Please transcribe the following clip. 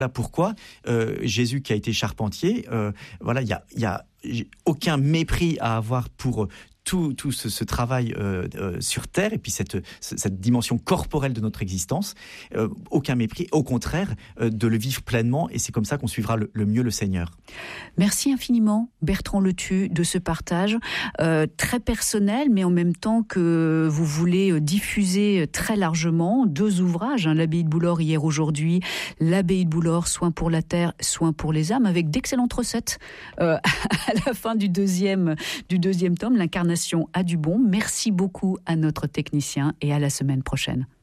pourquoi Jésus qui a été charpentier, voilà, il y a aucun mépris à avoir pour tout ce travail sur Terre et puis cette dimension corporelle de notre existence, aucun mépris, au contraire, de le vivre pleinement, et c'est comme ça qu'on suivra le mieux le Seigneur. Merci infiniment Bertrand Letu de ce partage très personnel, mais en même temps que vous voulez diffuser très largement 2 ouvrages, l'Abbaye de Boulor hier aujourd'hui, l'Abbaye de Boulor, soins pour la terre, soins pour les âmes, avec d'excellentes recettes à la fin du deuxième tome, l'incarnation a du bon. Merci beaucoup à notre technicien et à la semaine prochaine.